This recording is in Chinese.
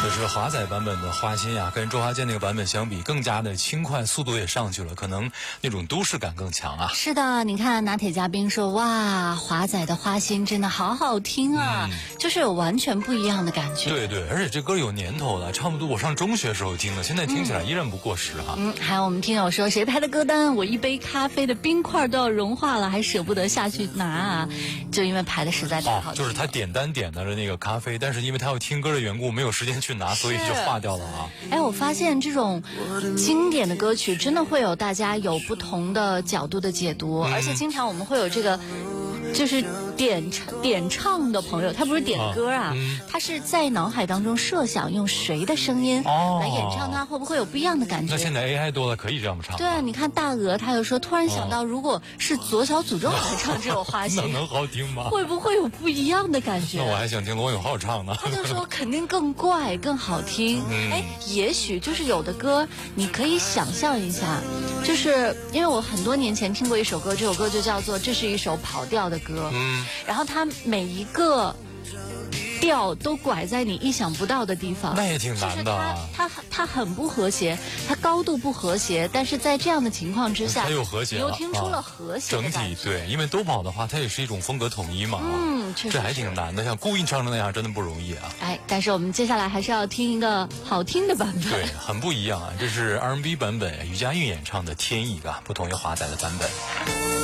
就是华仔版本的花心呀，跟周华健那个版本相比，更加的轻快，速度也上去了，可能那种都市感更强啊。 是的，你看拿铁嘉宾说，哇，华仔的花心真的好好听啊，就是有完全不一样的感觉。 对对，而且这歌有年头了，差不多我上中学时候听的，现在听起来依然不过时哈。 还有我们听友说，谁拍的歌单？我一杯咖啡的冰块都要融化了，还舍不得下去拿啊，就因为排的实在太好听了。 就是他点单点的那个咖啡，但是因为他要听歌的缘故，没有时间去拿，所以就化掉了啊。 哎，我发现这种经典的歌曲真的会有大家有不同的角度的解读，而且经常我们会有这个就是点唱的朋友，他不是点歌啊，他是在脑海当中设想用谁的声音来演唱，他会不会有不一样的感觉？ 那现在 AI 多了，可以这样唱。 对啊，你看大鹅，他又说突然想到，如果是左小诅咒来唱这首花心， 那能好听吗？ 会不会有不一样的感觉？ 那我还想听罗永浩唱呢。 他就说肯定更怪更好听。哎，也许就是有的歌你可以想象一下，就是因为我很多年前听过一首歌，这首歌就叫做《这是一首跑调的歌》，然后它每一个调都拐在你意想不到的地方， 那也挺难的啊。 它很不和谐，它高度不和谐，但是在这样的情况之下， 它又和谐了， 你又听出了和谐的整体。对，因为都跑的话，它也是一种风格统一嘛。 确实这还挺难的，像故意唱成那样，真的不容易啊。 哎，但是我们接下来还是要听一个好听的版本。 对，很不一样啊，这是 R&B 版本，余佳运演唱的《天意》啊，不同于华仔的版本。